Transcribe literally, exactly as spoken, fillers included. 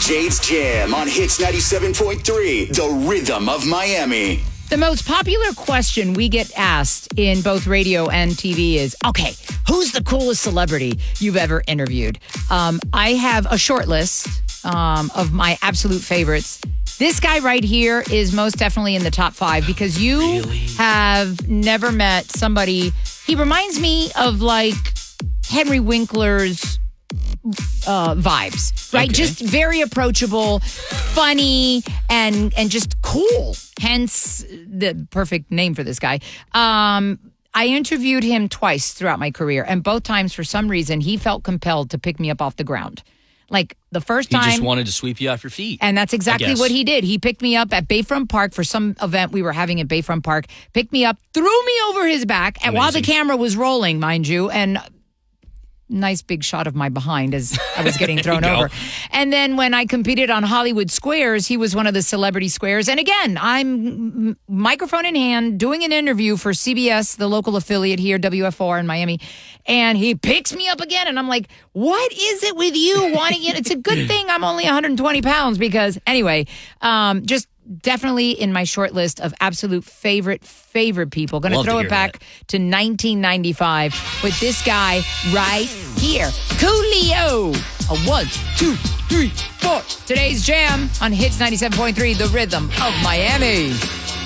Jade's Jam on Hits ninety-seven point three, the rhythm of Miami. The most popular question we get asked in both radio and T V is, okay, who's the coolest celebrity you've ever interviewed? Um, I have a short list um, of my absolute favorites. This guy right here is most definitely in the top five because you Really? have never met somebody. He reminds me of like Henry Winkler's uh, vibes, right? Okay. Just very approachable, funny, and and just cool. Hence the perfect name for this guy. Um, I interviewed him twice throughout my career, and both times, for some reason, he felt compelled to pick me up off the ground. Like the first He time, just wanted to sweep you off your feet. and that's exactly guess. what he did. He picked me up at Bayfront Park for some event we were having at Bayfront Park. Picked me up, threw me over his back, and while the Amazing. camera was rolling, mind you, and nice big shot of my behind as I was getting thrown There you over. go. And then when I competed on Hollywood Squares, he was one of the celebrity squares. And again, I'm m- microphone in hand doing an interview for C B S, the local affiliate here, W F R in Miami. And he picks me up again. And I'm like, what is it with you wanting it? It's a good thing I'm only one hundred twenty pounds because anyway, um, just definitely in my short list of absolute favorite, favorite people. Going to Love to throw hear it back to nineteen ninety-five with this guy right here. Coolio. A one, two, three, four. Today's Jam on Hits ninety-seven point three, the rhythm of Miami.